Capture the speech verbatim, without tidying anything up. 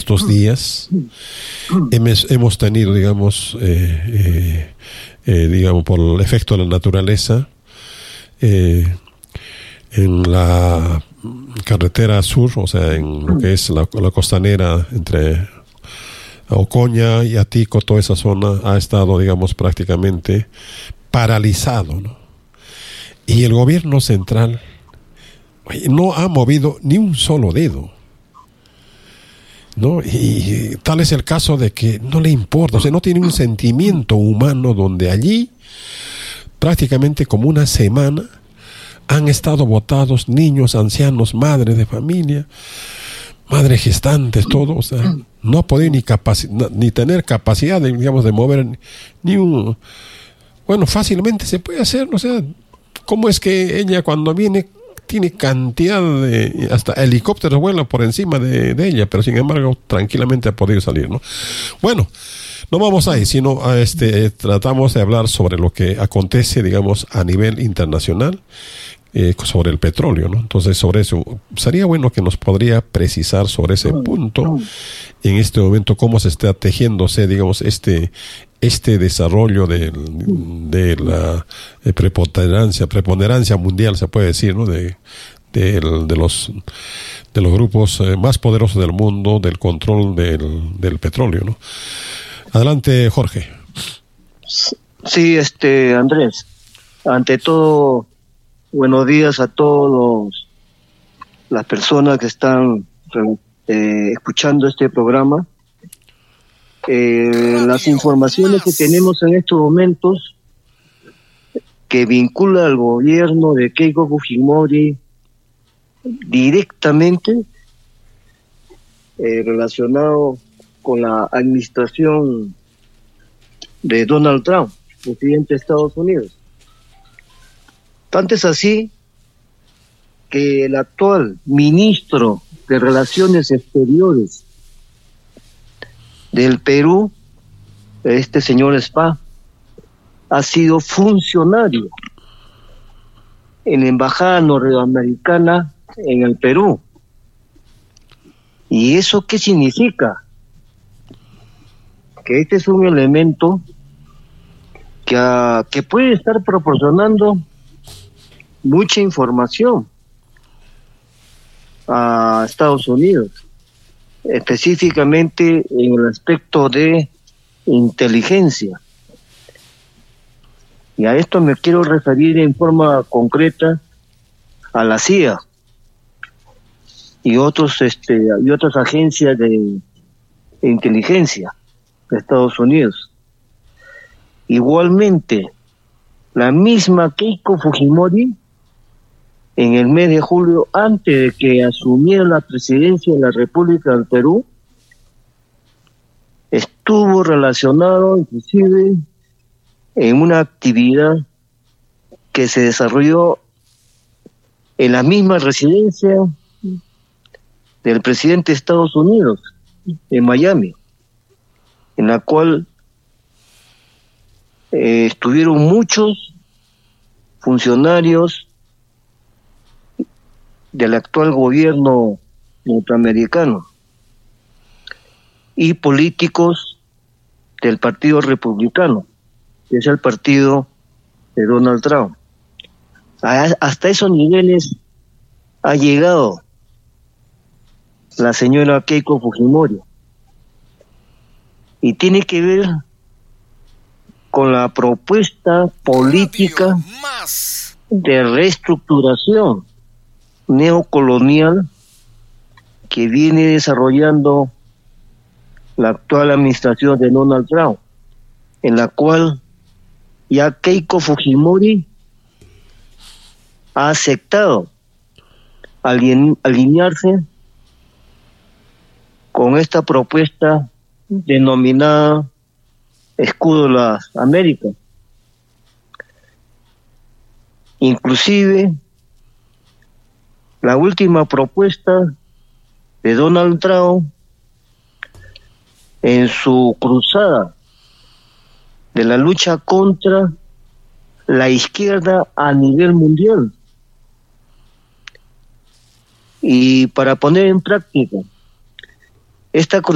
estos días hemos, hemos tenido, digamos, eh, eh, eh, digamos, por el efecto de la naturaleza, eh, en la carretera sur, o sea, en lo que es la, la costanera entre Ocoña y Atico, toda esa zona ha estado, digamos, prácticamente paralizado, ¿no? Y el gobierno central no ha movido ni un solo dedo, ¿no? Y tal es el caso de que no le importa, o sea, no tiene un sentimiento humano, donde allí prácticamente como una semana han estado botados niños, ancianos, madres de familia, madres gestantes, todo, o sea, no ha podido ni capaci- ni tener capacidad de, digamos, de mover ni un... Bueno, fácilmente se puede hacer, o sea, ¿cómo es que ella cuando viene tiene cantidad de... hasta helicópteros vuelan por encima de, de ella, pero sin embargo tranquilamente ha podido salir, ¿no? Bueno, no vamos ahí, sino a este, tratamos de hablar sobre lo que acontece, digamos, a nivel internacional, eh, sobre el petróleo, ¿no? Entonces, sobre eso, sería bueno que nos podría precisar sobre ese punto, en este momento, cómo se está tejiéndose, digamos, este... este desarrollo de, de la de preponderancia, preponderancia mundial, se puede decir, ¿no? De, de, de los de los grupos eh, más poderosos del mundo, del control del, del petróleo, ¿no? Adelante, Jorge. Sí, este Andrés, ante todo, buenos días a todos las personas que están eh, escuchando este programa. Eh, las informaciones que tenemos en estos momentos que vincula al gobierno de Keiko Fujimori directamente eh, relacionado con la administración de Donald Trump, presidente de Estados Unidos. Tanto es así que el actual ministro de Relaciones Exteriores del Perú, este señor Spa, ha sido funcionario en la embajada norteamericana en el Perú. ¿Y eso qué significa? Que este es un elemento que, uh, que puede estar proporcionando mucha información a Estados Unidos, específicamente en el aspecto de inteligencia. Y a esto me quiero referir en forma concreta a la C I A y otros este y otras agencias de inteligencia de Estados Unidos. Igualmente, la misma Keiko Fujimori, en el mes de julio, antes de que asumiera la presidencia de la República del Perú, estuvo relacionado inclusive en una actividad que se desarrolló en la misma residencia del presidente de Estados Unidos, en Miami, en la cual eh, estuvieron muchos funcionarios del actual gobierno norteamericano y políticos del Partido Republicano, que es el partido de Donald Trump. Hasta esos niveles ha llegado la señora Keiko Fujimori, y tiene que ver con la propuesta política de reestructuración neocolonial que viene desarrollando la actual administración de Donald Trump, en la cual ya Keiko Fujimori ha aceptado alien, alinearse con esta propuesta denominada Escudo de las Américas. Inclusive, la última propuesta de Donald Trump en su cruzada de la lucha contra la izquierda a nivel mundial. Y para poner en práctica esta